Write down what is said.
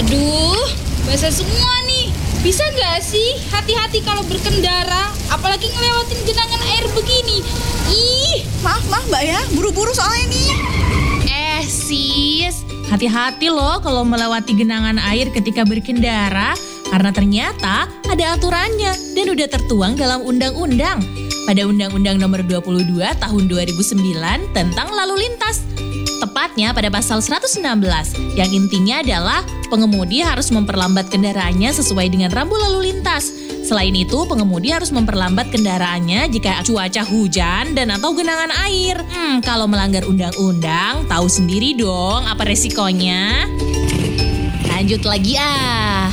Aduh, basah semua nih. Bisa gak sih hati-hati kalau berkendara, apalagi ngelewatin genangan air begini? Ih, Maaf Mbak ya, buru-buru soalnya nih. Sis, hati-hati loh kalau melewati genangan air ketika berkendara, karena ternyata ada aturannya dan udah tertuang dalam undang-undang. Pada Undang-Undang Nomor 22 Tahun 2009 tentang lalu lintas. Tepatnya pada pasal 116, yang intinya adalah pengemudi harus memperlambat kendaraannya sesuai dengan rambu lalu lintas. Selain itu, pengemudi harus memperlambat kendaraannya jika cuaca hujan dan atau genangan air. Kalau melanggar undang-undang, tahu sendiri dong apa resikonya. Lanjut lagi